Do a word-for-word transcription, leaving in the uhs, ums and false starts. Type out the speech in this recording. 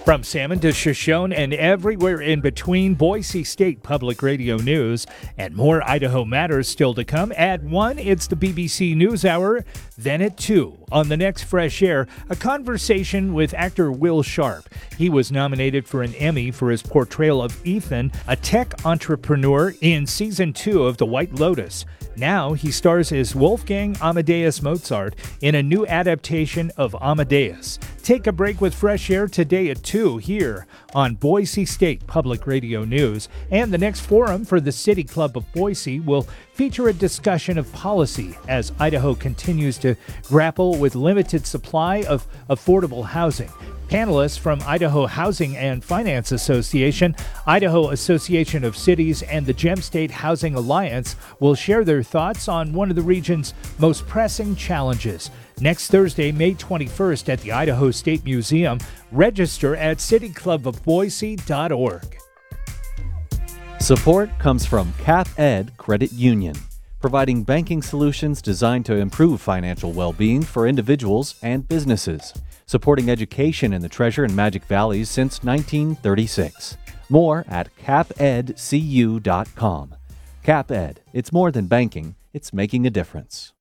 From Salmon to Shoshone and everywhere in between, Boise State Public Radio News and more Idaho Matters still to come. At one, it's the B B C NewsHour. Then at two, on the next Fresh Air, a conversation with actor Will Sharp. He was nominated for an Emmy for his portrayal of Ethan, a tech entrepreneur in season two of The White Lotus. Now he stars as Wolfgang Amadeus Mozart in a new adaptation of Amadeus. Take a break with Fresh Air today at two here on Boise State Public Radio News. And the next forum for the City Club of Boise will feature a discussion of policy as Idaho continues to grapple with limited supply of affordable housing. Panelists from Idaho Housing and Finance Association, Idaho Association of Cities, and the Gem State Housing Alliance will share their thoughts on one of the region's most pressing challenges. Next Thursday, May twenty-first at the Idaho State Museum. Register at city club of boise dot org. Support comes from CapEd Credit Union, providing banking solutions designed to improve financial well-being for individuals and businesses, supporting education in the Treasure and Magic Valleys since nineteen thirty-six. More at cap ed c u dot com. CapEd, it's more than banking, it's making a difference.